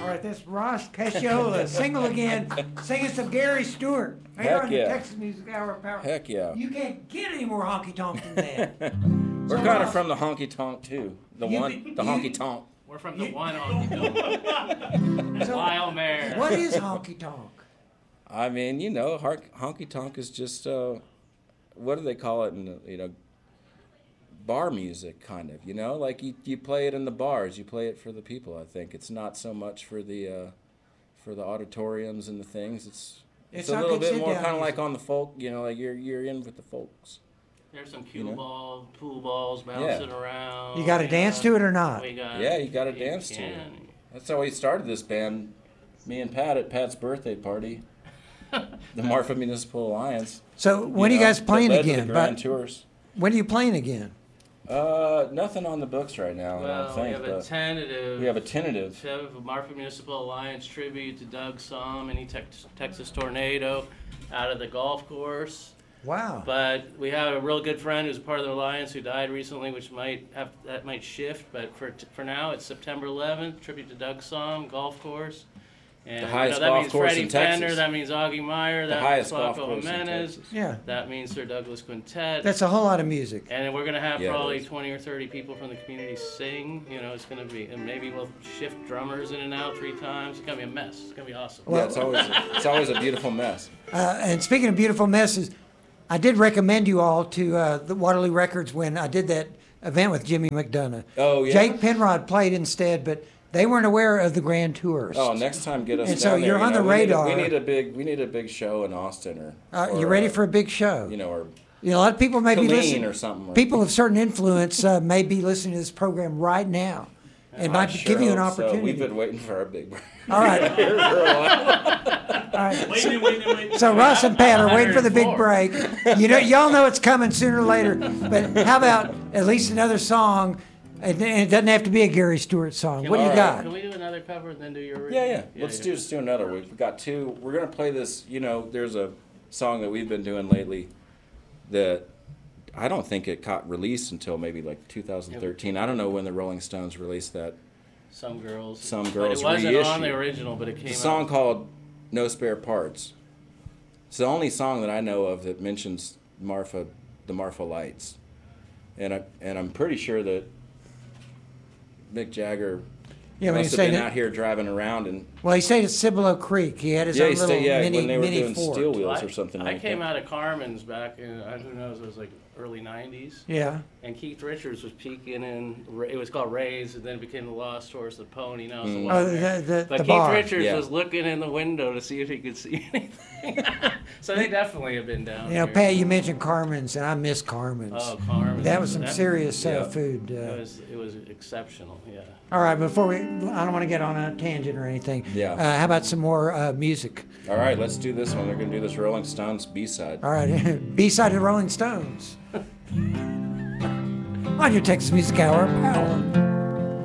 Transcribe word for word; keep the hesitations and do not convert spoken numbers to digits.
All right, that's Ross Casciola. Single again. Singing some Gary Stewart. Right here Heck on yeah. the Texas Music Hour Power. Heck yeah. You can't get any more honky tonk than that. We're So, kind of uh, from the honky tonk too. The you- one, the you- honky tonk. We're from the one honky tonk. So, Lyle Mare. what is honky tonk? I mean, you know, honky tonk is just uh, what do they call it? In the, you know, bar music, kind of. You know, like you, you play it in the bars. You play it for the people. I think it's not so much for the uh, for the auditoriums and the things. It's it's, It's a not little good bit more sit-down kind of music. like on the folk. You know, like you're you're in with the folks. There's some cue You know? ball, pool balls bouncing around. You got to dance to it or not? We got, Yeah, you got to you dance to it. can. That's how we started this band. Me and Pat at Pat's birthday party. The Marfa Municipal Alliance. So when are you know, guys that playing led to again? The grand But tours. when are you playing again? Uh, nothing on the books right now. I Well, don't think. we have a but tentative. we have a tentative. Tentative Marfa Municipal Alliance tribute to Doug Somm and he Tex- Texas Tornado out of the golf course. Wow. But we have a real good friend who's part of the alliance who died recently, which might have that might shift. But for t- for now, it's September eleventh, tribute to Doug Somm golf course. And The you highest know, that golf means course Freddie in Texas. Fender, that means Augie Meyer, The that highest means golf Flaco course in Jimenez, Texas. Yeah. that means Sir Douglas Quintet. That's a whole lot of music. And we're gonna have Yeah, it probably is. twenty or thirty people from the community sing. You know, it's gonna be, and maybe we'll shift drummers in and out three times. It's gonna be a mess. It's gonna be awesome. Yeah, it's always it's always a beautiful mess. Uh, and speaking of beautiful messes, I did recommend you all to uh, the Waterloo Records when I did that event with Jimmy McDonough. Oh, yeah? Jake Penrod played instead, but they weren't aware of the grand tours. Oh, next time get us And down so there. you're you on know, the we need a- radar. We need a big we need a big show in Austin or. Uh, or, you ready uh, for a big show? You know, or You know, a lot of people may be Colleen listening. or something. People of certain influence uh, may be listening to this program right now, and might I sure give you an hope so. opportunity. We've been waiting for our big break. All right. For a while. All right. Waiting, waiting, waiting. So Russ and Pat are waiting for the big one hundred break. You know, y'all know it's coming sooner or later. But how about at least another song? And and it doesn't have to be a Gary Stewart song. Can What do we- you All got? Can we do another cover and then do your? Yeah, yeah. Let's yeah. do just do another. We've got two. We're gonna play this. You know, there's a song that we've been doing lately that I don't think it got released until maybe like two thousand thirteen. I don't know when the Rolling Stones released that. Some girls. Some But Girls it wasn't reissue. on the original, but it came The song out. called "No Spare Parts." It's the only song that I know of that mentions Marfa, the Marfa Lights, and I and I'm pretty sure that Mick Jagger Yeah, when you must have say been that- out here driving around and Well, he stayed at Cibolo Creek. He had his yeah, own he little stayed, yeah, mini when they were mini doing fort. Steel Well, Wheels I, or something I like came that. out of Carmen's back in, I don't know, it was like early nineties. Yeah. And Keith Richards was peeking in, it was called Ray's, and then it became the Lost Horse, the Pony, now it's the Mm. Oh, Wild the, Mare. the, But the Keith bar. Richards Yeah. was looking in the window to see if he could see anything. So they definitely have been down You know, here. Pat, you mentioned Carmen's, and I miss Carmen's. Oh, Carmen. That was some That- serious uh, Yeah. food. It Uh, was, it was exceptional, yeah. all right, before we, I don't want to get on a tangent or anything. Yeah. Uh, how about some more uh, music? All right, let's do this one. They're going to do this Rolling Stones B-side. All right, B-side of Rolling Stones. On your Texas Music Hour. Power.